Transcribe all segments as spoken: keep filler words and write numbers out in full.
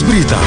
Berita.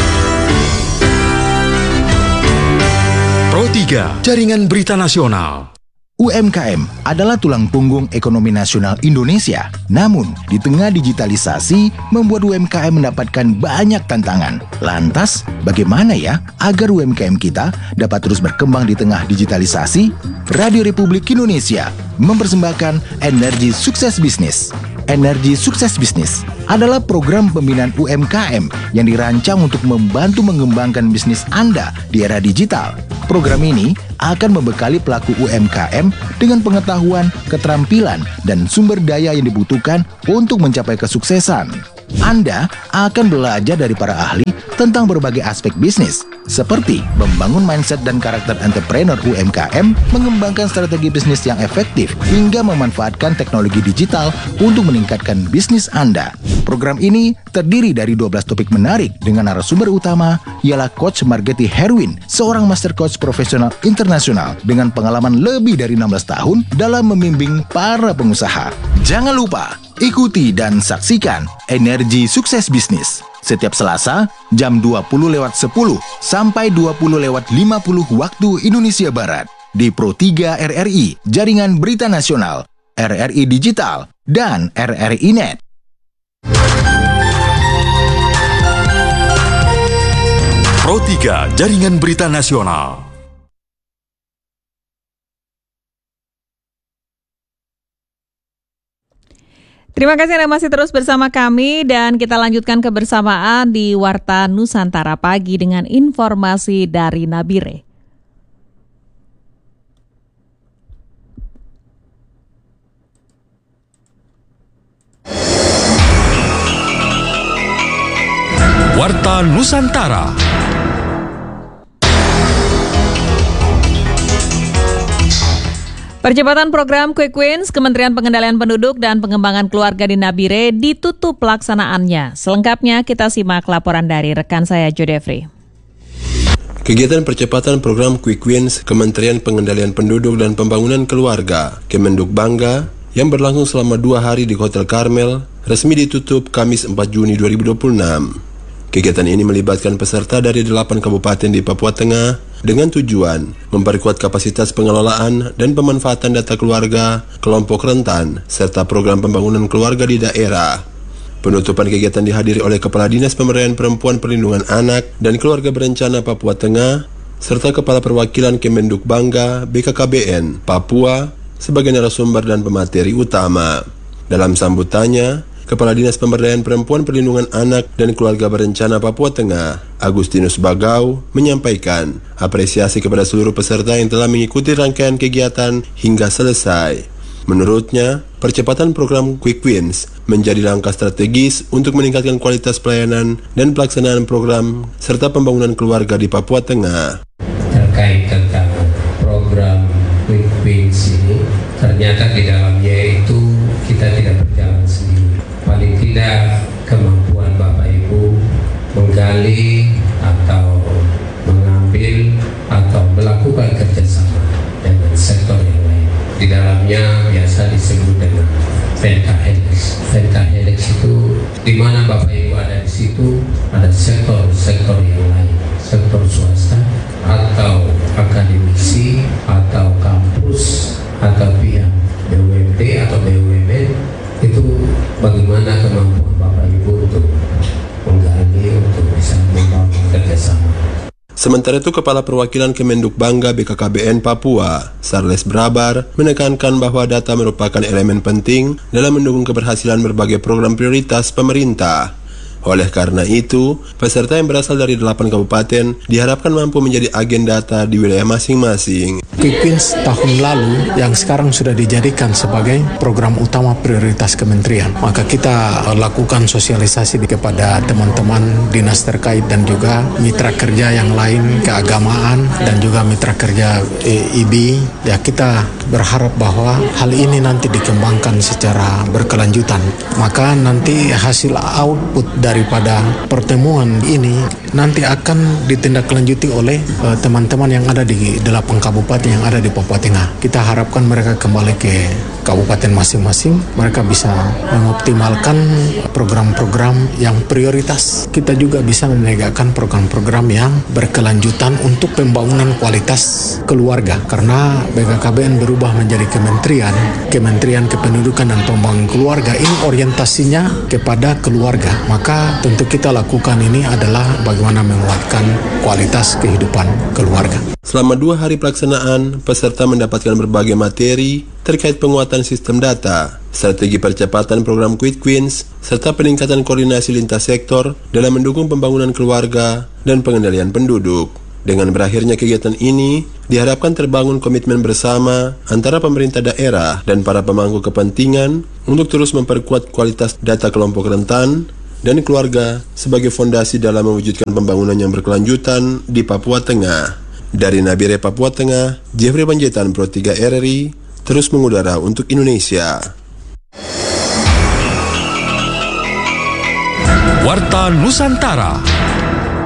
Pro tiga, Jaringan Berita Nasional. U M K M adalah tulang punggung ekonomi nasional Indonesia. Namun, di tengah digitalisasi, membuat U M K M mendapatkan banyak tantangan. Lantas, bagaimana ya agar U M K M kita dapat terus berkembang di tengah digitalisasi? Radio Republik Indonesia mempersembahkan Energi Sukses Bisnis. Energi Sukses Bisnis adalah program pembinaan U M K M yang dirancang untuk membantu mengembangkan bisnis Anda di era digital. Program ini akan membekali pelaku U M K M dengan pengetahuan, keterampilan, dan sumber daya yang dibutuhkan untuk mencapai kesuksesan. Anda akan belajar dari para ahli tentang berbagai aspek bisnis, seperti membangun mindset dan karakter entrepreneur U M K M, mengembangkan strategi bisnis yang efektif, hingga memanfaatkan teknologi digital untuk meningkatkan bisnis Anda. Program ini terdiri dari dua belas topik menarik dengan narasumber utama ialah Coach Margeti Herwin, seorang master coach profesional internasional dengan pengalaman lebih dari enam belas tahun dalam membimbing para pengusaha. Jangan lupa, ikuti dan saksikan Energi Sukses Bisnis setiap Selasa jam dua puluh lewat sepuluh sampai dua puluh lewat lima puluh waktu Indonesia Barat di Pro tiga R R I, Jaringan Berita Nasional, R R I Digital, dan R R I Net. Pro tiga, Jaringan Berita Nasional. Terima kasih Anda masih terus bersama kami dan kita lanjutkan kebersamaan di Warta Nusantara Pagi dengan informasi dari Nabire. Warta Nusantara. Percepatan program Quick Wins Kementerian Pengendalian Penduduk dan Pengembangan Keluarga di Nabire ditutup pelaksanaannya. Selengkapnya kita simak laporan dari rekan saya Jodefri. Kegiatan percepatan program Quick Wins Kementerian Pengendalian Penduduk dan Pembangunan Keluarga Kemenduk Bangga yang berlangsung selama dua hari di Hotel Carmel resmi ditutup Kamis empat Juni dua ribu dua puluh enam. Kegiatan ini melibatkan peserta dari delapan kabupaten di Papua Tengah dengan tujuan memperkuat kapasitas pengelolaan dan pemanfaatan data keluarga, kelompok rentan, serta program pembangunan keluarga di daerah. Penutupan kegiatan dihadiri oleh Kepala Dinas Pemberdayaan Perempuan Perlindungan Anak dan Keluarga Berencana Papua Tengah, serta Kepala Perwakilan Kemenduk Bangga B K K B N Papua sebagai narasumber dan pemateri utama. Dalam sambutannya, Kepala Dinas Pemberdayaan Perempuan Perlindungan Anak dan Keluarga Berencana Papua Tengah, Agustinus Bagau, menyampaikan apresiasi kepada seluruh peserta yang telah mengikuti rangkaian kegiatan hingga selesai. Menurutnya, percepatan program Quick Wins menjadi langkah strategis untuk meningkatkan kualitas pelayanan dan pelaksanaan program serta pembangunan keluarga di Papua Tengah. Terkait tentang program Quick Wins ini, ternyata di dalamnya itu kita tidak berjalan sendiri. Paling tidak kemampuan Bapak Ibu menggali atau mengambil atau melakukan kerjasama dengan sektor yang lain. Di dalamnya biasa disebut dengan pentahelix. Pentahelix itu di mana Bapak Ibu ada di situ ada sektor-sektor yang lain, sektor swasta atau akademisi atau kampus atau pihak B U M D atau B U M N. Itu bagaimana kemampuan Bapak Ibu untuk menggali, untuk bisa membangun kerjasama. Sementara itu, Kepala Perwakilan Kemenduk Bangga B K K B N Papua, Sarles Brabar, menekankan bahwa data merupakan elemen penting dalam mendukung keberhasilan berbagai program prioritas pemerintah. Oleh karena itu, peserta yang berasal dari delapan kabupaten diharapkan mampu menjadi agen data di wilayah masing-masing. Quick Wins tahun lalu yang sekarang sudah dijadikan sebagai program utama prioritas kementerian. Maka kita lakukan sosialisasi kepada teman-teman dinas terkait dan juga mitra kerja yang lain, keagamaan dan juga mitra kerja I B. Ya, kita berharap bahwa hal ini nanti dikembangkan secara berkelanjutan. Maka nanti hasil output daripada pertemuan ini nanti akan ditindaklanjuti oleh uh, teman-teman yang ada di delapan kabupaten yang ada di Papua Tengah. Kita harapkan mereka kembali ke kabupaten masing-masing, mereka bisa mengoptimalkan program-program yang prioritas. Kita juga bisa menegakkan program-program yang berkelanjutan untuk pembangunan kualitas keluarga, karena B K K B N berubah menjadi kementerian, Kementerian Kependudukan dan Pembangunan Keluarga. Ini orientasinya kepada keluarga, maka tentu kita lakukan ini adalah bagaimana menguatkan kualitas kehidupan keluarga. Selama dua hari pelaksanaan, peserta mendapatkan berbagai materi terkait penguatan sistem data, strategi percepatan program Quick Wins, serta peningkatan koordinasi lintas sektor dalam mendukung pembangunan keluarga dan pengendalian penduduk. Dengan berakhirnya kegiatan ini, diharapkan terbangun komitmen bersama antara pemerintah daerah dan para pemangku kepentingan untuk terus memperkuat kualitas data kelompok rentan dan keluarga sebagai fondasi dalam mewujudkan pembangunan yang berkelanjutan di Papua Tengah. Dari Nabire, Papua Tengah, Jeffrey Panjaitan, Pro tiga R R I, terus mengudara untuk Indonesia. Warta Nusantara.